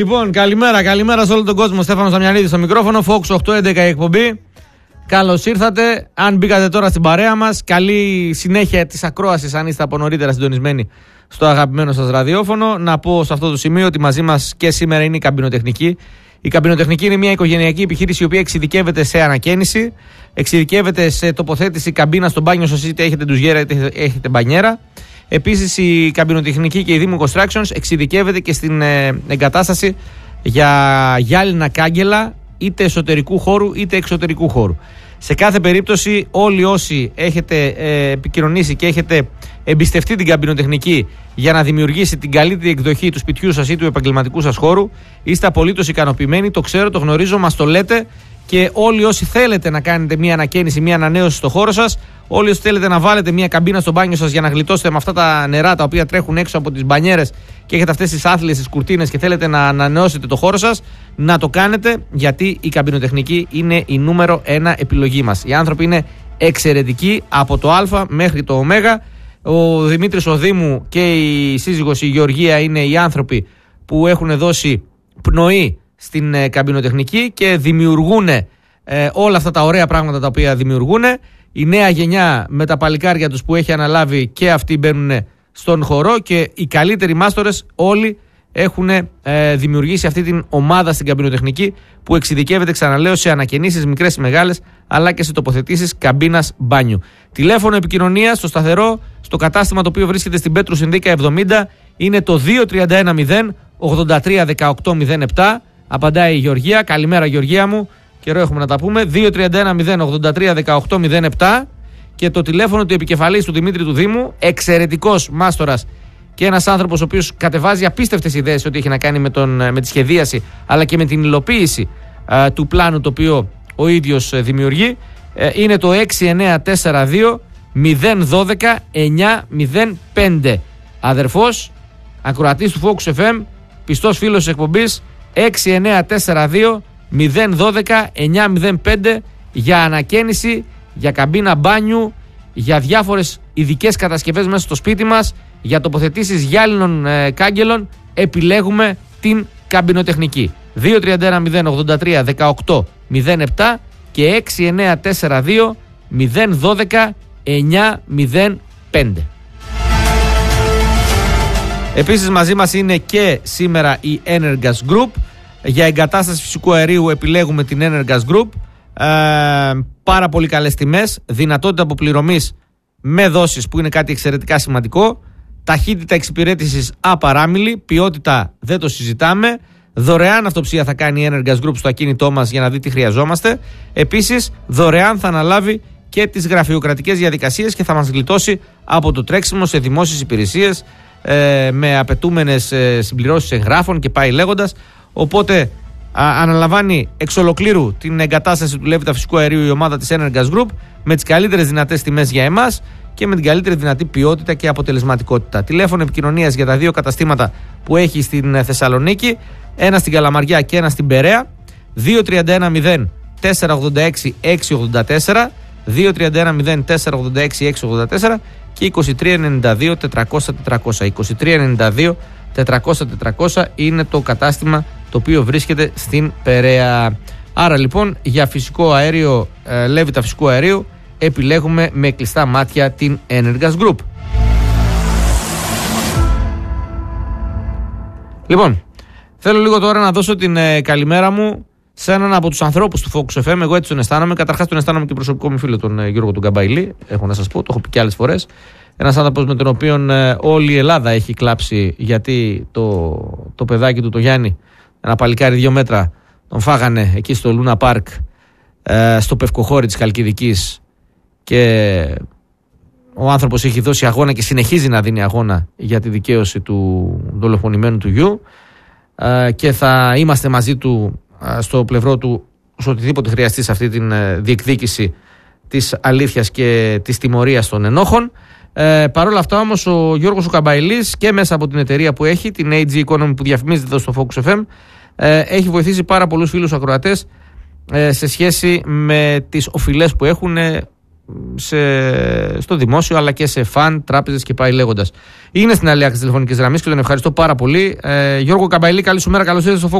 Λοιπόν, καλημέρα σε όλο τον κόσμο. Στέφανος Δαμιανίδης στο μικρόφωνο, Fox 811 η εκπομπή. Καλώς ήρθατε. Αν μπήκατε τώρα στην παρέα μας, καλή συνέχεια της ακρόασης, αν είστε από νωρίτερα συντονισμένοι στο αγαπημένο σας ραδιόφωνο. Να πω σε αυτό το σημείο ότι μαζί μας και σήμερα είναι η καμπινοτεχνική. Η καμπινοτεχνική είναι μια οικογενειακή επιχείρηση η οποία εξειδικεύεται σε ανακαίνιση, εξειδικεύεται σε τοποθέτηση καμπίνα στο μπάνιο σας, είτε έχετε ντουζιέρα είτε έχετε μπανιέρα. Επίσης η καμπινοτεχνική και η Δήμου Constructions εξειδικεύεται και στην εγκατάσταση για γυάλινα κάγκελα, είτε εσωτερικού χώρου είτε εξωτερικού χώρου. Σε κάθε περίπτωση, όλοι όσοι έχετε επικοινωνήσει και έχετε εμπιστευτεί την καμπινοτεχνική για να δημιουργήσει την καλύτερη εκδοχή του σπιτιού σας ή του επαγγελματικού σας χώρου, είστε απολύτως ικανοποιημένοι. Το ξέρω, το γνωρίζω, μας το λέτε. Και όλοι όσοι θέλετε να κάνετε μια ανακαίνιση, μια ανανέωση στο χώρο σας, όλοι όσοι θέλετε να βάλετε μια καμπίνα στο μπάνιο σας για να γλιτώσετε με αυτά τα νερά τα οποία τρέχουν έξω από τις μπανιέρες και έχετε αυτές τις άθλιες, τις κουρτίνες και θέλετε να ανανεώσετε το χώρο σας, να το κάνετε, γιατί η καμπινοτεχνική είναι η νούμερο 1 επιλογή μας. Οι άνθρωποι είναι εξαιρετικοί από το Α μέχρι το Ω. Ο Δημήτρης ο Δήμου και η σύζυγος η Γεωργία είναι οι άνθρωποι που έχουν δώσει πνοή στην καμπινοτεχνική και δημιουργούν όλα αυτά τα ωραία πράγματα τα οποία δημιουργούν. Η νέα γενιά με τα παλικάρια τους που έχει αναλάβει και αυτοί μπαίνουν στον χορό και οι καλύτεροι μάστορες όλοι έχουν δημιουργήσει αυτή την ομάδα στην καμπινοτεχνική που εξειδικεύεται, ξαναλέω, σε ανακαινήσεις μικρές ή μεγάλες, αλλά και σε τοποθετήσεις καμπίνας μπάνιου. Τηλέφωνο επικοινωνίας στο σταθερό, στο κατάστημα το οποίο βρίσκεται στην Πέτρου Συνδίκα 70, είναι το 2310 83 18 07. Απαντάει η Γεωργία. Καλημέρα, Γεωργία μου. Καιρό έχουμε να τα πούμε. 2310 83 18 07. Και το τηλέφωνο του επικεφαλής του Δημήτρη του Δήμου, εξαιρετικός μάστορας και ένας άνθρωπος ο οποίος κατεβάζει απίστευτες ιδέες ό,τι έχει να κάνει με τη σχεδίαση αλλά και με την υλοποίηση του πλάνου το οποίο ο ίδιος δημιουργεί. Είναι το 6942 012 905. Αδερφός, ακροατής του Focus FM, πιστός φίλος της εκπομπής, 6942 012 905 για ανακαίνιση, για καμπίνα μπάνιου, για διάφορες ειδικές κατασκευές μέσα στο σπίτι μας, για τοποθετήσεις γυάλινων κάγκελων. Επιλέγουμε την καμπινοτεχνική. 2310 83 18 07 και 6942 012 905. Επίσης μαζί μας είναι και σήμερα η Energas Group. Για εγκατάσταση φυσικού αερίου επιλέγουμε την Energas Group. Πάρα πολύ καλές τιμές, δυνατότητα αποπληρωμής με δόσεις που είναι κάτι εξαιρετικά σημαντικό, ταχύτητα εξυπηρέτησης απαράμιλη, ποιότητα δεν το συζητάμε, δωρεάν αυτοψία θα κάνει η Energas Group στο ακίνητό μας για να δει τι χρειαζόμαστε. Επίσης δωρεάν θα αναλάβει και τις γραφειοκρατικές διαδικασίες και θα μας γλιτώσει από το τρέξιμο σε δημόσιες υπηρεσίες με απαιτούμενες συμπληρώσεις εγγράφων και πάει λέγοντας. Οπότε αναλαμβάνει εξ ολοκλήρου την εγκατάσταση του Λέβητα φυσικού αερίου η ομάδα της Energas Group με τις καλύτερες δυνατές τιμές για εμάς και με την καλύτερη δυνατή ποιότητα και αποτελεσματικότητα. Τηλέφωνο επικοινωνίας για τα δύο καταστήματα που έχει στην Θεσσαλονίκη, ένα στην Καλαμαριά και ένα στην Περαία, 2310 486 684, 2310 486 684 και 2392 400 400. 2392 400 είναι το κατάστημα το οποίο βρίσκεται στην Περαία. Άρα λοιπόν για φυσικό αέριο, Λέβητα φυσικού αερίου, επιλέγουμε με κλειστά μάτια την Energas Group. Λοιπόν, θέλω λίγο τώρα να δώσω την καλημέρα μου σε έναν από τους ανθρώπους του Focus FM. Εγώ έτσι τον αισθάνομαι. Καταρχάς τον αισθάνομαι και προσωπικό μου φίλο, τον Γιώργο τον Καμπαϊλή. Έχω να σας πω, το έχω πει και άλλες φορές. Ένας άνθρωπος με τον οποίο όλη η Ελλάδα έχει κλάψει, γιατί το παιδάκι του, το Γιάννη, ένα παλικάρι 2 μέτρα, τον φάγανε εκεί στο Λούνα Πάρκ, στο Πευκοχώρι της Χαλκιδικής, και ο άνθρωπος έχει δώσει αγώνα και συνεχίζει να δίνει αγώνα για τη δικαίωση του δολοφονημένου του γιου, και θα είμαστε μαζί του στο πλευρό του σε οτιδήποτε χρειαστεί σε αυτή την διεκδίκηση της αλήθειας και της τιμωρίας των ενόχων. Παρ' όλα αυτά όμως ο Γιώργος ο Καμπαϊλής, και μέσα από την εταιρεία που έχει, την AG Economy που διαφημίζεται εδώ στο Focus FM, έχει βοηθήσει πάρα πολλούς φίλους ακροατές σε σχέση με τις οφειλές που έχουν στο δημόσιο αλλά και σε φαν, τράπεζες και πάει λέγοντας. Είναι στην άλλη άκρη της τηλεφωνικής γραμμής και τον ευχαριστώ πάρα πολύ. Γιώργο Καμπαϊλή, καλή σου μέρα, καλώς ήρθες στο